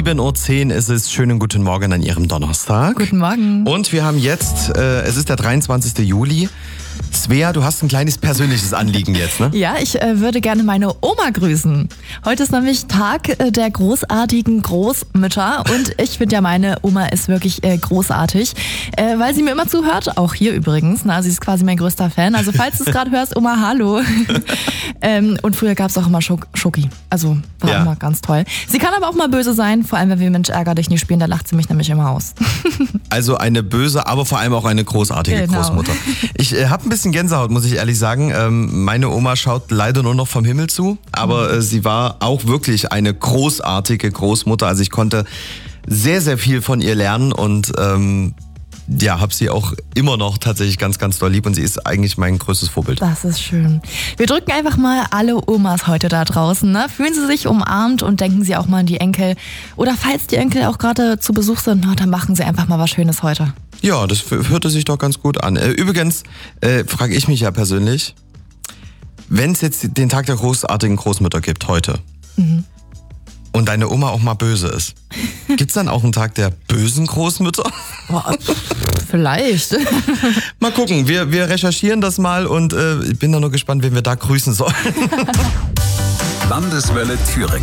7:10 Uhr ist es. Schönen guten Morgen an Ihrem Donnerstag. Guten Morgen. Und wir haben jetzt, es ist der 23. Juli. Svea, du hast ein kleines persönliches Anliegen jetzt, ne? Ja, ich würde gerne meine Oma grüßen. Heute ist nämlich Tag der großartigen Großmütter und ich finde ja, meine Oma ist wirklich großartig, weil sie mir immer zuhört, auch hier übrigens. Na, sie ist quasi mein größter Fan. Also falls du es gerade hörst, Oma, hallo. Und früher gab es auch immer Schoki. Also war immer ganz toll. Sie kann aber auch mal böse sein, vor allem wenn wir Mensch ärger dich nicht spielen, da lacht sie mich nämlich immer aus. Also eine böse, aber vor allem auch eine großartige Großmutter. Ich habe ein bisschen Gänsehaut, muss ich ehrlich sagen. Meine Oma schaut leider nur noch vom Himmel zu, aber sie war auch wirklich eine großartige Großmutter. Also ich konnte sehr, sehr viel von ihr lernen und habe sie auch immer noch tatsächlich ganz, ganz doll lieb und sie ist eigentlich mein größtes Vorbild. Das ist schön. Wir drücken einfach mal alle Omas heute da draußen. Ne? Fühlen Sie sich umarmt und denken Sie auch mal an die Enkel. Oder falls die Enkel auch gerade zu Besuch sind, dann machen Sie einfach mal was Schönes heute. Ja, das hörte sich doch ganz gut an. Übrigens frage ich mich ja persönlich, wenn es jetzt den Tag der großartigen Großmutter gibt heute und deine Oma auch mal böse ist, gibt es dann auch einen Tag der bösen Großmütter? Boah, vielleicht. Mal gucken, wir recherchieren das mal und ich bin da nur gespannt, wen wir da grüßen sollen. Landeswelle Thüringen.